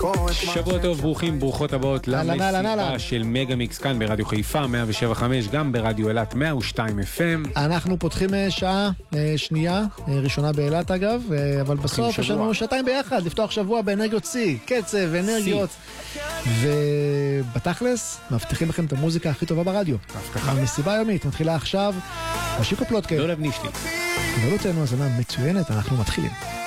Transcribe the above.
שבוע טוב, ברוכים, ברוכות הבאות למסיבה של מגה מיקס כאן ברדיו חיפה 107.5, גם ברדיו אילת 102 FM. אנחנו פותחים שעה שנייה, ראשונה באילת אגב, אבל בסוף יש לנו שעתיים ביחד, לפתוח שבוע באנרגיות C, קצב, אנרגיות, ובתכלס מבטיחים לכם את המוזיקה הכי טובה ברדיו. המסיבה היומית מתחילה עכשיו, השיקו פלוטקה. לא לבנישתי. קבלו אותנו הזנה מצוינת, אנחנו מתחילים.